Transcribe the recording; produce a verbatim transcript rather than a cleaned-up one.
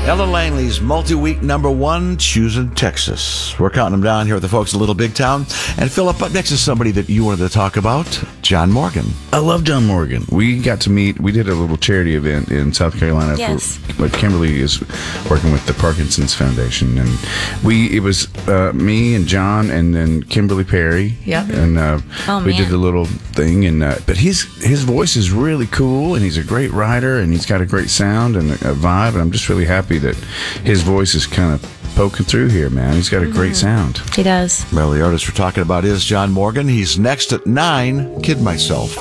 Ellen Langley's multi-week number one, Choosing Texas. We're counting them down here with the folks at Little Big Town. And Philip, up next is somebody that you wanted to talk about, John Morgan. I love John Morgan. We got to meet, we did a little charity event in South Carolina. Yes. For, but Kimberly is working with the Parkinson's Foundation. And we, it was uh, me and John and then Kimberly Perry. Yep. And uh, oh, we man. did the little thing. And uh, But his, his voice is really cool, and he's a great writer, and he's got a great sound and a, a vibe. And I'm just really happy that his voice is kind of poking through here, man. He's got a great sound. He does. Well, the artist we're talking about is John Morgan. He's next at nine, Kid Myself.